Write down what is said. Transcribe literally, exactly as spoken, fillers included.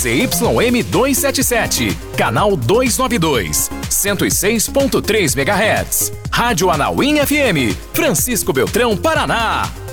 Z Y M duzentos e setenta e sete, canal duzentos e noventa e dois, cento e seis ponto três megahertz. Rádio Anauim F M, Francisco Beltrão, Paraná.